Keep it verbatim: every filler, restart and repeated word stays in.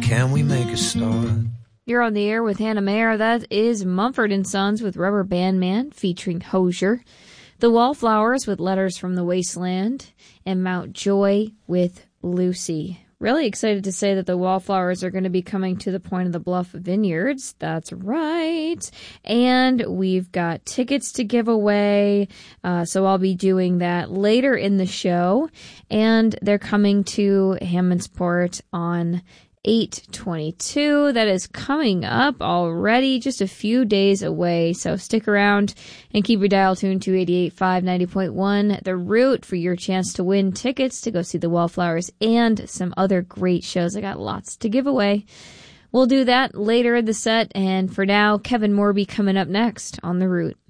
can we make a start? You're on the air with Hannah Mayer. That is Mumford and Sons with Rubber Band Man featuring Hozier. The Wallflowers with Letters from the Wasteland. And Mount Joy with Lucy. Really excited to say that the Wallflowers are going to be coming to the Point of the Bluff Vineyards. That's right. And we've got tickets to give away. Uh, so I'll be doing that later in the show. And they're coming to Hammondsport on eight twenty-two. That is coming up already, just a few days away. So stick around and keep your dial tuned to eighty-eight point five, ninety point one The Root for your chance to win tickets to go see the Wallflowers and some other great shows. I got lots to give away. We'll do that later in the set. And for now, Kevin Morby coming up next on The Root.